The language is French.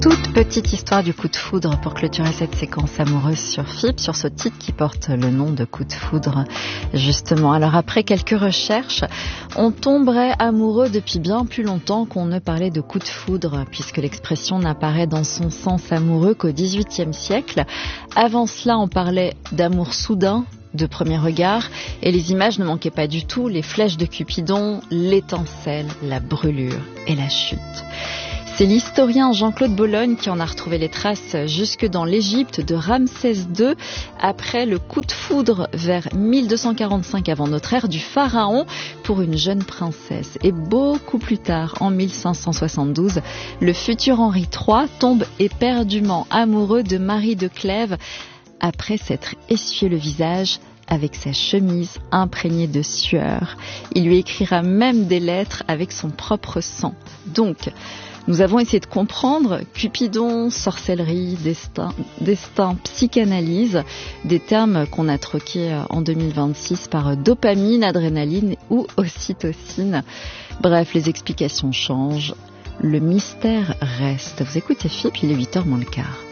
Toute petite histoire du coup de foudre pour clôturer cette séquence amoureuse sur FIP, sur ce titre qui porte le nom de coup de foudre. Justement, alors après quelques recherches, on tomberait amoureux depuis bien plus longtemps qu'on ne parlait de coup de foudre, puisque l'expression n'apparaît dans son sens amoureux qu'au XVIIIe siècle. Avant cela, on parlait d'amour soudain, de premier regard, et les images ne manquaient pas du tout, les flèches de Cupidon, l'étincelle, la brûlure et la chute. C'est l'historien Jean-Claude Bologne qui en a retrouvé les traces jusque dans l'Égypte de Ramsès II, après le coup de foudre vers 1245 avant notre ère du pharaon pour une jeune princesse. Et beaucoup plus tard, en 1572, le futur Henri III tombe éperdument amoureux de Marie de Clèves après s'être essuyé le visage avec sa chemise imprégnée de sueur. Il lui écrira même des lettres avec son propre sang. Donc, nous avons essayé de comprendre Cupidon, sorcellerie, destin, psychanalyse, des termes qu'on a troqués en 2026 par dopamine, adrénaline ou ocytocine. Bref, les explications changent, le mystère reste. Vous écoutez FIP, il est 8h moins le quart.